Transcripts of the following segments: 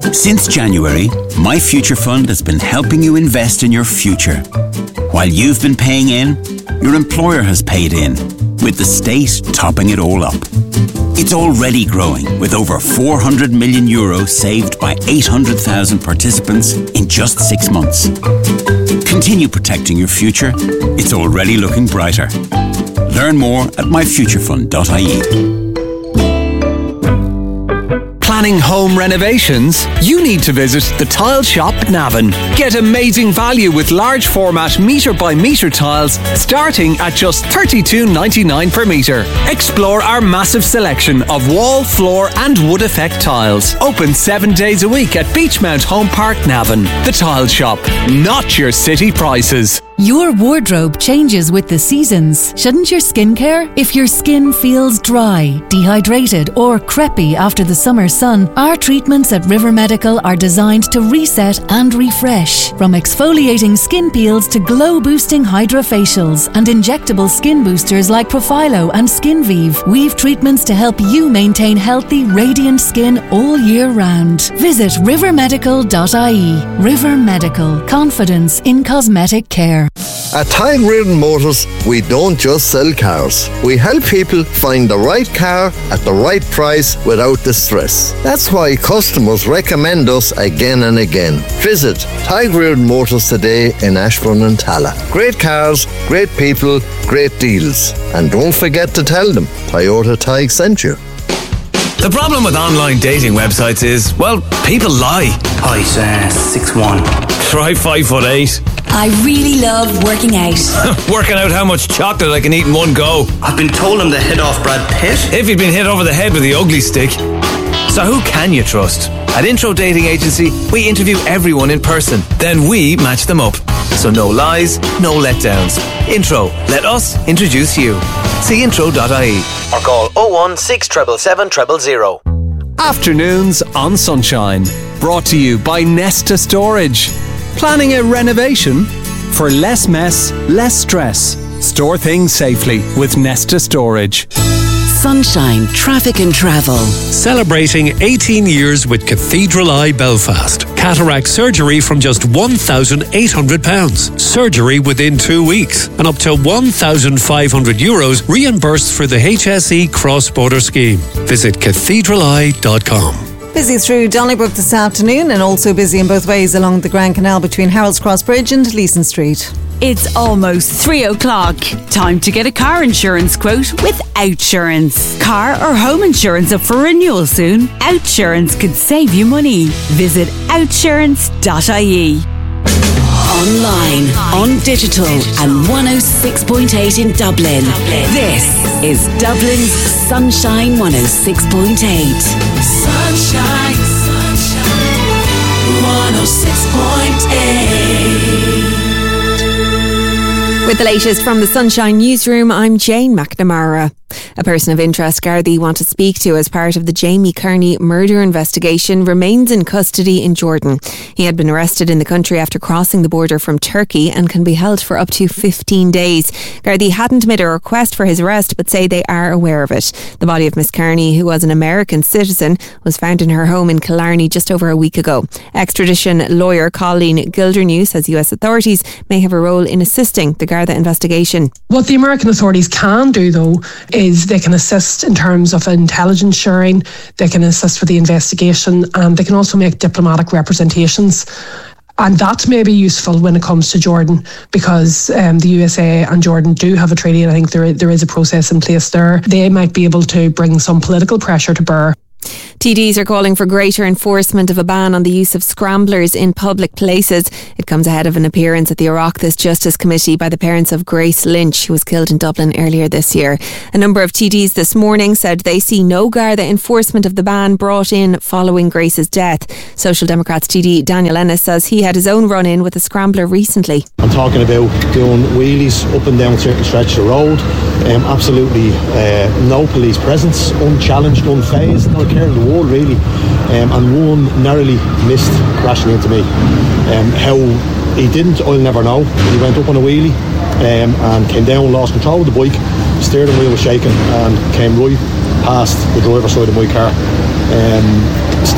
Since January, My Future Fund has been helping you invest in your future. While you've been paying in, your employer has paid in, with the state topping it all up. It's already growing, with over €400 million saved by 800,000 participants in just 6 months. Continue protecting your future. It's already looking brighter. Learn more at myfuturefund.ie. Planning home renovations? You need to visit the Tile Shop Navan. Get amazing value with large format metre by metre tiles starting at just $32.99 per metre. Explore our massive selection of wall, floor and wood effect tiles. Open 7 days a week at Beachmount Home Park, Navan. The Tile Shop, not your city prices. Your wardrobe changes with the seasons. Shouldn't your skin care? If your skin feels dry, dehydrated or crepey after the summer sun, our treatments at River Medical are designed to reset and refresh. From exfoliating skin peels to glow-boosting hydrofacials and injectable skin boosters like Profilo and SkinVive, we've treatments to help you maintain healthy, radiant skin all year round. Visit rivermedical.ie. River Medical. Confidence in cosmetic care. At Tide Reardon Motors, we don't just sell cars. We help people find the right car at the right price without the stress. That's why customers recommend us again and again. Visit Tide Reardon Motors today in Ashbourne and Tala. Great cars, great people, great deals. And don't forget to tell them Toyota Tige sent you. The problem with online dating websites is, well, people lie. Height 6'1". Try 5'8". I really love working out. Working out how much chocolate I can eat in one go. I've been told I'm the hit off Brad Pitt. If you've been hit over the head with the ugly stick. So who can you trust? At Intro Dating Agency, we interview everyone in person. Then we match them up. So no lies, no letdowns. Intro, let us introduce you. See intro.ie. Or call 01677 000. Afternoons on Sunshine. Brought to you by Nesta Storage. Planning a renovation? For less mess, less stress. Store things safely with Nesta Storage. Sunshine Traffic and Travel. Celebrating 18 years with Cathedral Eye Belfast. Cataract surgery from just £1,800. Surgery within 2 weeks. And up to €1,500 reimbursed for the HSE cross-border scheme. Visit cathedraleye.com. Busy through Donnybrook this afternoon and also busy in both ways along the Grand Canal between Harold's Cross Bridge and Leeson Street. It's almost 3 o'clock. Time to get a car insurance quote with Outsurance. Car or home insurance up for renewal soon? Outsurance could save you money. Visit outsurance.ie. Online, on digital and 106.8 in Dublin. This is Dublin's Sunshine 106.8. Sunshine, sunshine, 106.8. With the latest from the Sunshine Newsroom, I'm Jane McNamara. A person of interest Gardaí want to speak to as part of the Jamie Kearney murder investigation remains in custody in Jordan. He had been arrested in the country after crossing the border from Turkey and can be held for up to 15 days. Gardaí hadn't made a request for his arrest but say they are aware of it. The body of Miss Kearney, who was an American citizen, was found in her home in Killarney just over a week ago. Extradition lawyer Colleen Gildernew says US authorities may have a role in assisting the Garda investigation. What the American authorities can do, though, is they can assist in terms of intelligence sharing, they can assist with the investigation, and they can also make diplomatic representations. And that may be useful when it comes to Jordan, because the USA and Jordan do have a treaty, and I think there is a process in place there. They might be able to bring some political pressure to bear. TDs are calling for greater enforcement of a ban on the use of scramblers in public places. It comes ahead of an appearance at the Oireachtas Justice Committee by the parents of Grace Lynch, who was killed in Dublin earlier this year. A number of TDs this morning said they see no Garda enforcement of the ban brought in following Grace's death. Social Democrats TD Daniel Ennis says he had his own run-in with a scrambler recently. I'm talking about doing wheelies up and down certain stretches of road. Absolutely no police presence, unchallenged, unfazed, not a care in the world really, and one narrowly missed crashing into me. How he didn't, I'll never know. He went up on a wheelie and came down, lost control of the bike, the steering wheel was shaking and came right past the driver's side of my car.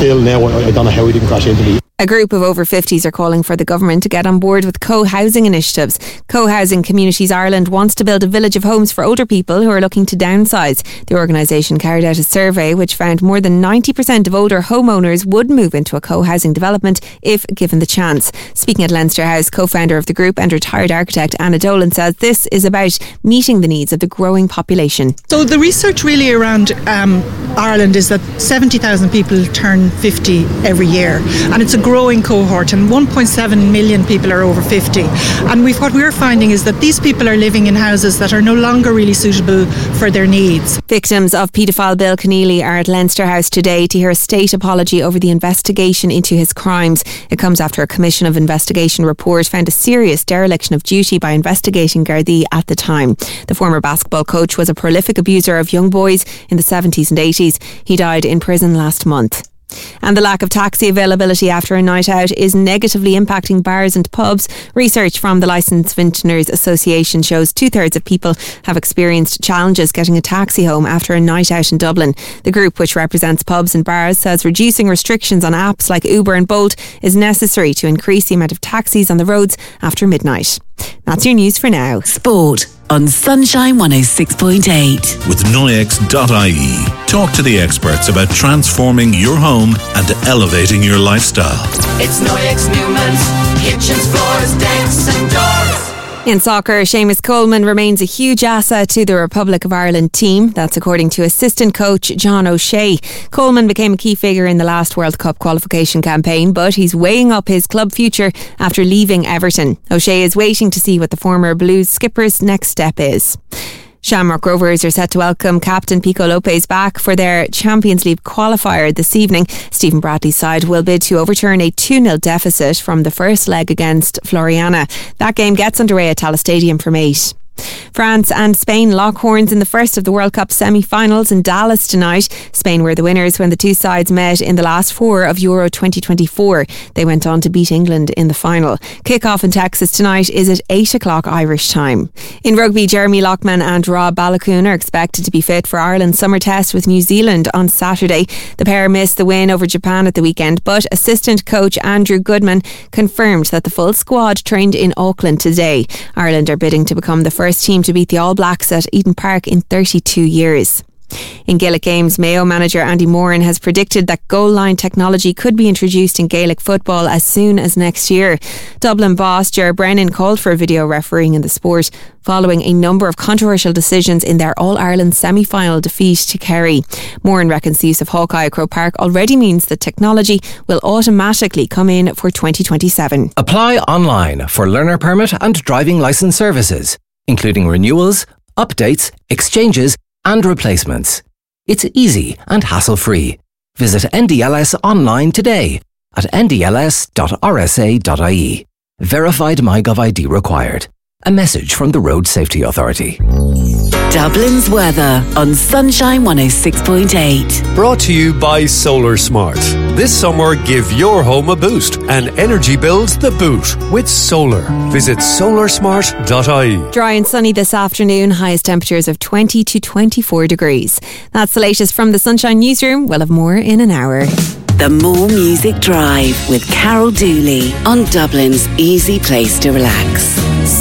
still now, I don't know how he didn't crash into me. A group of over 50s are calling for the government to get on board with co-housing initiatives. Co-housing Communities Ireland wants to build a village of homes for older people who are looking to downsize. The organisation carried out a survey which found more than 90% of older homeowners would move into a co-housing development if given the chance. Speaking at Leinster House, co-founder of the group and retired architect Anna Dolan says this is about meeting the needs of the growing population. So the research really around Ireland is that 70,000 people turn 50 every year, and it's a growing cohort, and 1.7 million people are over 50. And what we're finding is that these people are living in houses that are no longer really suitable for their needs. Victims of paedophile Bill Keneally are at Leinster House today to hear a state apology over the investigation into his crimes. It comes after a Commission of Investigation report found a serious dereliction of duty by investigating Gardaí at the time. The former basketball coach was a prolific abuser of young boys in the 70s and 80s. He died in prison last month. And the lack of taxi availability after a night out is negatively impacting bars and pubs. Research from the Licensed Vintners Association shows 2/3 of people have experienced challenges getting a taxi home after a night out in Dublin. The group, which represents pubs and bars, says reducing restrictions on apps like Uber and Bolt is necessary to increase the amount of taxis on the roads after midnight. That's your news for now. Sport on Sunshine 106.8. With Noyex.ie. Talk to the experts about transforming your home and elevating your lifestyle. It's Noyex Newman's kitchens, floors, decks and doors. In soccer, Seamus Coleman remains a huge asset to the Republic of Ireland team. That's according to assistant coach John O'Shea. Coleman became a key figure in the last World Cup qualification campaign, but he's weighing up his club future after leaving Everton. O'Shea is waiting to see what the former Blues skipper's next step is. Shamrock Rovers are set to welcome captain Pico Lopez back for their Champions League qualifier this evening. Stephen Bradley's side will bid to overturn a 2-0 deficit from the first leg against Floriana. That game gets underway at Tallaght Stadium from 8. France and Spain lock horns in the first of the World Cup semi-finals in Dallas tonight. Spain were the winners when the two sides met in the last four of Euro 2024. They went on to beat England in the final. Kick-off in Texas tonight is at 8 o'clock Irish time. In rugby, Jeremy Lockman and Rob Balakoon are expected to be fit for Ireland's summer test with New Zealand on Saturday. The pair missed the win over Japan at the weekend, but assistant coach Andrew Goodman confirmed that the full squad trained in Auckland today. Ireland are bidding to become the first team to beat the All Blacks at Eden Park in 32 years. In Gaelic Games, Mayo manager Andy Moran has predicted that goal line technology could be introduced in Gaelic football as soon as next year. Dublin boss Ger Brennan called for video refereeing in the sport following a number of controversial decisions in their All-Ireland semi-final defeat to Kerry. Moran reckons the use of Hawkeye at Croke Park already means that technology will automatically come in for 2027. Apply online for learner permit and driving licence services, including renewals, updates, exchanges and replacements. It's easy and hassle-free. Visit NDLS online today at ndls.rsa.ie. Verified MyGov ID required. A message from the Road Safety Authority. Dublin's weather on Sunshine 106.8. Brought to you by Solar Smart. This summer, give your home a boost and energy bills the boot with solar. Visit solarsmart.ie. Dry and sunny this afternoon, highest temperatures of 20 to 24 degrees. That's the latest from the Sunshine Newsroom. We'll have more in an hour. The More Music Drive with Carol Dooley on Dublin's easy place to relax.